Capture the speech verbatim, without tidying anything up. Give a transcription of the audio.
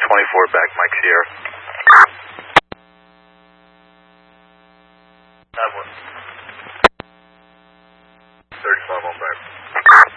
twenty-four back, Mike Sierra. Have one. thirty-five on back.